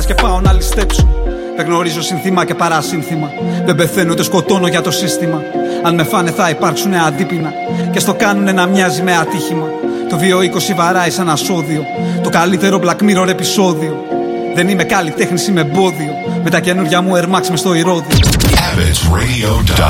λες και πάω να ληστέψω. Δεν γνωρίζω συνθήμα και παρασύνθημα. Δεν πεθαίνω ούτε σκοτώνω για το σύστημα. Αν με φάνε θα υπάρξουνε αντίπεινα και στο κάνουνε να μοιάζει με ατύχημα. Το 220 βαράει σαν ασώδιο, το καλύτερο Black Mirror επεισόδιο. Δεν είμαι καλλιτέχνης, είμαι εμπόδιο. Με τα καινούργια μου Air Max μες στο ηρώδιο.